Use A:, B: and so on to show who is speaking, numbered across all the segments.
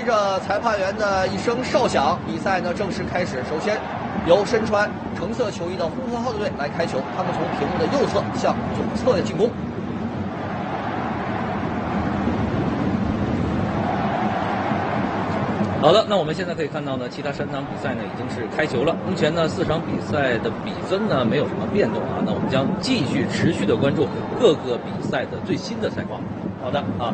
A: 随着裁判员的一声哨响，比赛呢正式开始。首先，由身穿橙色球衣的呼和浩特队来开球，他们从屏幕的右侧向左侧的进攻。
B: 好的，那我们现在可以看到呢，其他3场比赛呢已经是开球了。目前呢4场比赛的比分呢没有什么变动啊。那我们将继续持续的关注各个比赛的最新的赛况。
A: 好的啊。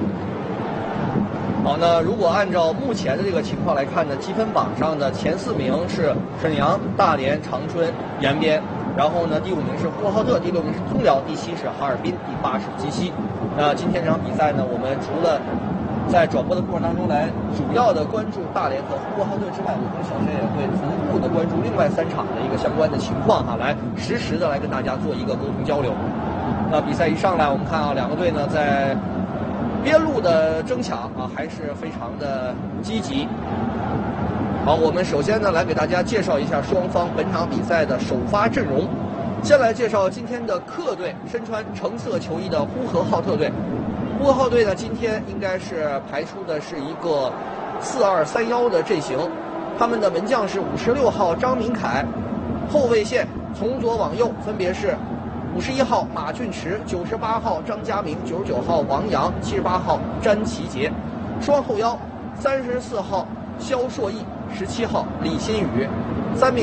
A: 好，那如果按照目前的这个情况来看呢，积分榜上的前4名是沈阳、大连、长春、延边，然后呢第5名是呼和浩特，第6名是通辽，第7是哈尔滨，第8是鸡西。那今天这场比赛呢，我们除了在转播的过程当中来主要的关注大连和呼和浩特之外，我跟小轩也会同步的关注另外3场的一个相关的情况哈，来实时的来跟大家做一个沟通交流。那比赛一上来，我们看啊，两个队呢在边路的争抢啊，还是非常的积极。好，我们首先呢来给大家介绍一下双方本场比赛的首发阵容。先来介绍今天的客队，身穿橙色球衣的呼和浩特队。呼和浩特队呢，今天应该是排出的是一个4-2-3-1的阵型。他们的门将是56号张明凯，后卫线从左往右分别是51号马俊驰、98号张家明、99号王洋、78号詹其杰。双后腰34号肖硕毅、17号李新宇。3名